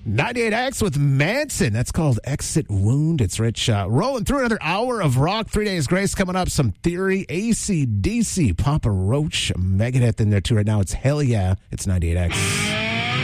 98X with Manson. That's called Exit Wound. It's Rich. Rolling through another hour of rock. 3 Days Grace coming up. Some Theory, AC/DC, Papa Roach, Megadeth in there too right now. It's Hell Yeah. It's 98X.